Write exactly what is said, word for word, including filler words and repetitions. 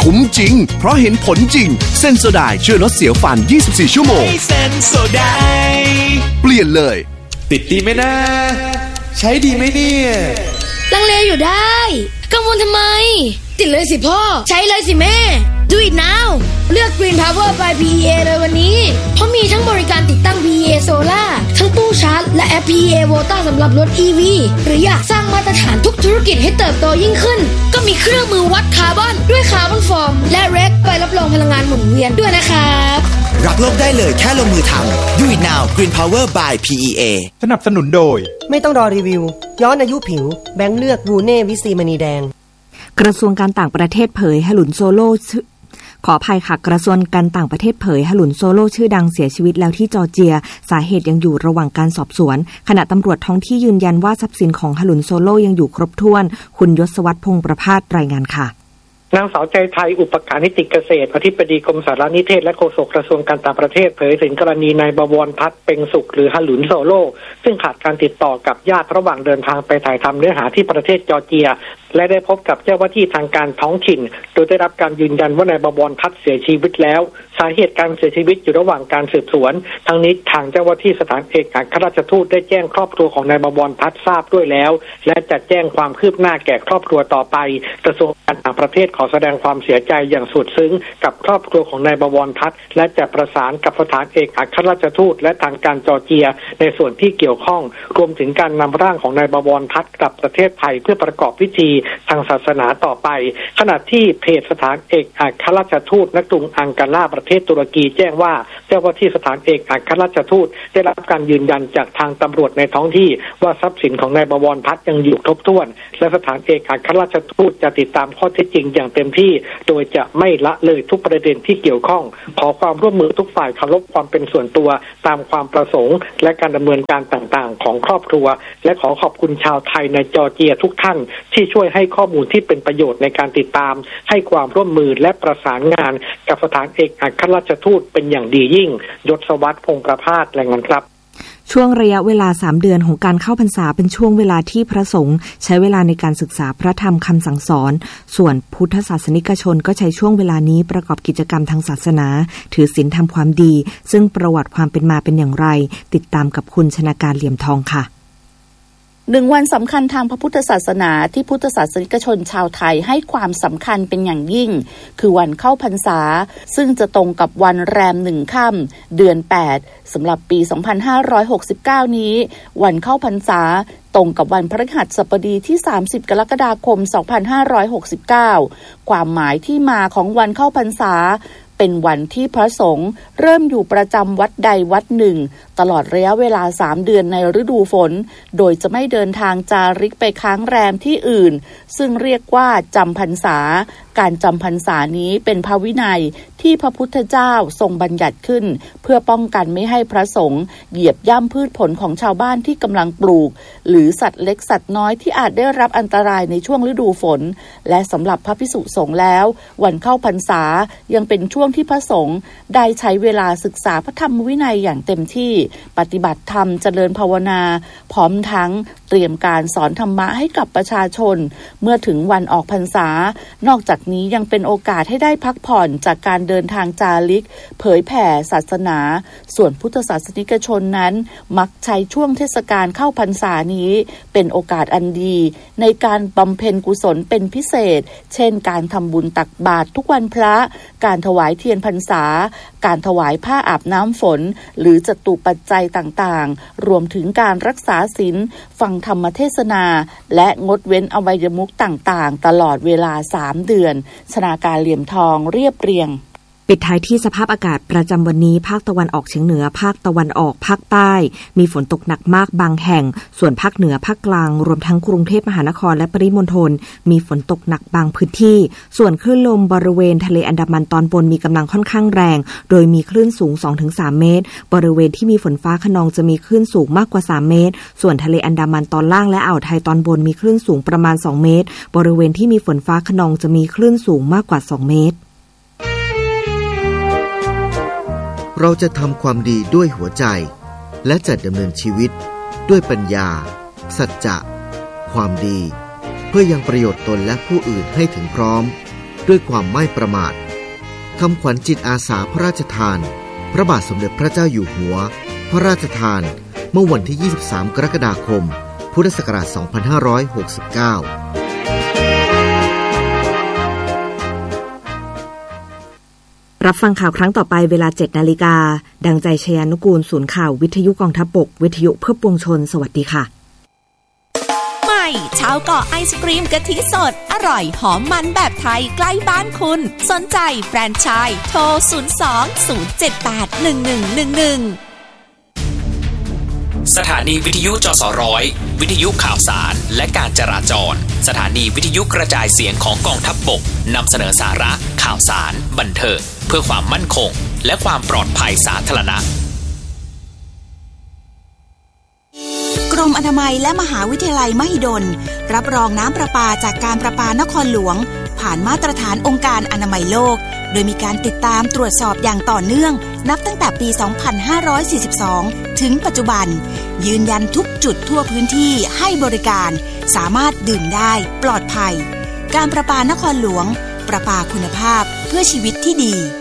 คุ้มจริงเพราะเห็นผลจริงเซนโซไดช่วยลดเสียวฟันยี่สิบสี่ชั่วโมงเซนโซไดเปลี่ยนเลยติดดีไหมนะใช้ดีไหมเนี่ยลังเลอยู่ได้กังวลทำไมติดเลยสิพ่อใช้เลยสิแม่ Do it now เลือก Green Power by พี อี เอ เลยวันนี้เพราะมีทั้งบริการติดตั้ง พี อี เอ Solar ทั้งตู้ชาร์จและแอป พี อี เอ Volta สำหรับรถ อี วี หรืออยากสร้างมาตรฐานทุกธุรกิจให้เติบโตยิ่งขึ้นก็มีเครื่องมือวัดคาร์บอนด้วยคาร์บอนฟอร์มและเรคใบรับรองพลังงานหมุนเวียนด้วยนะครับรักโลกได้เลยแค่ลงมือทำ Do it now Green Power by พี อี เอสนับสนุนโดยไม่ต้องรอรีวิวย้อนอายุผิวแบงค์เลือกบูเน่วิซีมณีแดงกระทรวงการต่างประเทศเผยฮลุนโซโลขออภัยค่ะกระทรวงการต่างประเทศเผยฮลุนโซโลชื่อดังเสียชีวิตแล้วที่จอร์เจียสาเหตุยังอยู่ระหว่างการสอบสวนขณะตำรวจท้องที่ยืนยันว่าทรัพย์สินของฮลุนโซโลยังอยู่ครบถ้วนคุณยศวัฒน์พงษ์ประภาสรายงานค่ะนางสาวใจไทยอุปการนิติเกษตรอธิบดีกรมสารนิเทศและโฆษกกระทรวงการต่างประเทศเผยถึงกรณีนายบวรพัฒน์เพ็งสุขหรือฮลุนโซโลซึ่งขาดการติดต่อกับญาติระหว่างเดินทางไปถ่ายทำเนื้อหาที่ประเทศจอร์เจียและได้พบกับเจ้าหน้าที่ทางการท้องถิ่นโดยได้รับการยืนยันว่านายบวรพัฒน์เสียชีวิตแล้วสาเหตุการเสียชีวิตอยู่ระหว่างการสืบสวนทั้งนี้ทางเจ้าหน้าที่สถานเอกอัครราชทูตได้แจ้งครอบครัวของนายบวรพัฒน์ทราบด้วยแล้วและจะแจ้งความคืบหน้าแก่ครอบครัวต่อไปกระทรวงการต่างประเทศขอแสดงความเสียใจอย่างสุดซึ้งกับครอบครัวของนายบวรพัฒน์และจะประสานกับสถานเอกอัครราชทูตและทางการจอร์เจียในส่วนที่เกี่ยวข้องรวมถึงการนำร่างของนายบวรพัฒน์กลับประเทศไทยเพื่อประกอบพิธีทางศาสนาต่อไปขณะที่เพจสถานเอกอัครราชทูตณกรุงอังการาประเทศตุรกีแจ้งว่าเจ้าหน้าที่สถานเอกอัครราชทูตได้รับการยืนยันจากทางตำรวจในท้องที่ว่าทรัพย์สินของนายบวรพัฒน์ยังอยู่ครบถ้วนและสถานเอกอัครราชทูตจะติดตามข้อเท็จจริงอย่างเต็มที่โดยจะไม่ละเลยทุกประเด็นที่เกี่ยวข้องขอความร่วมมือทุกฝ่ายเคารพความเป็นส่วนตัวตามความประสงค์และการดำเนินการต่างๆของครอบครัวและขอขอบคุณชาวไทยในจอร์เจียทุกท่านที่ช่วยให้ข้อมูลที่เป็นประโยชน์ในการติดตามให้ความร่วมมือและประสานงานกับสถานเอกอัครราชทูตเป็นอย่างดียิ่งยศวัฒน์พงษ์ประภาสรายงานครับช่วงระยะเวลาสามเดือนของการเข้าพรรษาเป็นช่วงเวลาที่พระสงฆ์ใช้เวลาในการศึกษาพระธรรมคำสั่งสอนส่วนพุทธศาสนิกชนก็ใช้ช่วงเวลานี้ประกอบกิจกรรมทางศาสนาถือศีลทำความดีซึ่งประวัติความเป็นมาเป็นอย่างไรติดตามกับคุณชนาการเหลี่ยมทองค่ะหนึ่งวันสำคัญทางพระพุทธศาสนาที่พุทธศาสนิกชนชาวไทยให้ความสำคัญเป็นอย่างยิ่งคือวันเข้าพรรษาซึ่งจะตรงกับวันแรมหนึ่งค่ำเดือนแปดสำหรับปีสองพันห้าร้อยหกสิบเก้านี้วันเข้าพรรษาตรงกับวันพฤหัสบดีที่สามสิบกรกฎาคมสองพันห้าร้อยหกสิบเก้าความหมายที่มาของวันเข้าพรรษาเป็นวันที่พระสงฆ์เริ่มอยู่ประจำวัดใดวัดหนึ่งตลอดระยะเวลาสามเดือนในฤดูฝนโดยจะไม่เดินทางจาริกไปค้างแรมที่อื่นซึ่งเรียกว่าจำพรรษาการจำพรรษานี้เป็นพระวินัยที่พระพุทธเจ้าทรงบัญญัติขึ้นเพื่อป้องกันไม่ให้พระสงฆ์เหยียบย่ำพืชผลของชาวบ้านที่กำลังปลูกหรือสัตว์เล็กสัตว์น้อยที่อาจได้รับอันตรายในช่วงฤดูฝนและสำหรับพระภิกษุสงฆ์แล้ววันเข้าพรรษายังเป็นช่วงที่พระสงฆ์ได้ใช้เวลาศึกษาพระธรรมวินัยอย่างเต็มที่ปฏิบัติธรรมเจริญภาวนาพร้อมทั้งเตรียมการสอนธรรมะให้กับประชาชนเมื่อถึงวันออกพรรษานอกจากนี้ยังเป็นโอกาสให้ได้พักผ่อนจากการเดินทางจาริกเผยแผ่ศาสนาส่วนพุทธศาสนิกชนนั้นมักใช้ช่วงเทศกาลเข้าพรรษานี้เป็นโอกาสอันดีในการบำเพ็ญกุศลเป็นพิเศษเช่นการทำบุญตักบาตรทุกวันพระการถวายเทียนพรรษาการถวายผ้าอาบน้ำฝนหรือจตุปัจจัยต่างๆรวมถึงการรักษาศีลฟังธรรมเทศนาและงดเว้นอวัยมุขต่างๆตลอดเวลาสามเดือนชนาการเหลี่ยมทองเรียบเรียงปิดท้ายที่สภาพอากาศประจำวันนี้ภาคตะวันออกเฉียงเหนือภาคตะวันออกภาคใต้มีฝนตกหนักมากบางแห่งส่วนภาคเหนือภาคกลางรวมทั้งกรุงเทพมหานครและปริมณฑลมีฝนตกหนักบางพื้นที่ส่วนคลื่นลมบริเวณทะเลอันดามันตอนบนมีกำลังค่อนข้างแรงโดยมีคลื่นสูง สองถึงสาม เมตรบริเวณที่มีฝนฟ้าคะนองจะมีคลื่นสูงมากกว่าสามเมตรส่วนทะเลอันดามันตอนล่างและอ่าวไทยตอนบนมีคลื่นสูงประมาณสองเมตรบริเวณที่มีฝนฟ้าคะนองจะมีคลื่นสูงมากกว่าสองเมตรเราจะทำความดีด้วยหัวใจและจะดำเนินชีวิตด้วยปัญญาสัจจะความดีเพื่อยังประโยชน์ตนและผู้อื่นให้ถึงพร้อมด้วยความไม่ประมาทคำขวัญจิตอาสาพระราชทานพระบาทสมเด็จพระเจ้าอยู่หัวพระราชทานเมื่อวันที่ยี่สิบสามกรกฎาคมพุทธศักราชสองพันห้าร้อยหกสิบเก้ารับฟังข่าวครั้งต่อไปเวลา เจ็ดนาฬิกาดังใจชยานุกูลศูนย์ข่าววิทยุกองทัพบกวิทยุเพื่อปวงชนสวัสดีค่ะใหม่ชาวเกาะไอศกรีมกะทิสดอร่อยหอมมันแบบไทยใกล้บ้านคุณสนใจแฟรนไชส์โทรศูนย์ สอง ศูนย์ เจ็ด แปด หนึ่ง หนึ่ง หนึ่ง หนึ่งสถานีวิทยุจสร้อยวิทยุข่าวสารและการจราจรสถานีวิทยุกระจายเสียงของกองทัพบกนำเสนอสาระข่าวสารบันเทิงเพื่อความมั่นคงและความปลอดภัยสาธารณะกรมอนามัยและมหาวิทยาลัยมหิดลรับรองน้ำประปาจากการประปานครหลวงผ่านมาตรฐานองค์การอนามัยโลกโดยมีการติดตามตรวจสอบอย่างต่อเนื่องนับตั้งแต่ปี สองพันห้าร้อยสี่สิบสอง ถึงปัจจุบันยืนยันทุกจุดทั่วพื้นที่ให้บริการสามารถดื่มได้ปลอดภัยการประปานครหลวงประปาคุณภาพเพื่อชีวิตที่ดี